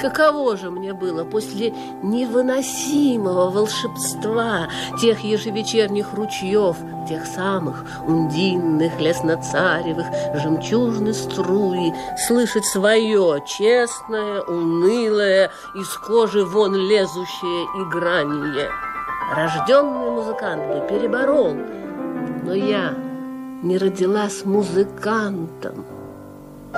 Каково же мне было после невыносимого волшебства тех ежевечерних ручьев, тех самых ундинных, лесно-царевых, жемчужных струи, слышать свое честное, унылое, из кожи вон лезущее играние. Рожденный музыкант бы переборол, но я не родилась музыкантом.